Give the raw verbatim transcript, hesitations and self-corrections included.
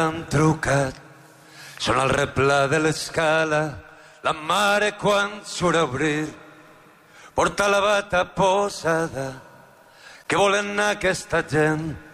han trucat. Són al replà de l'escala, la mare quan surt a obrir porta la bata posada. Què volen aquesta gent?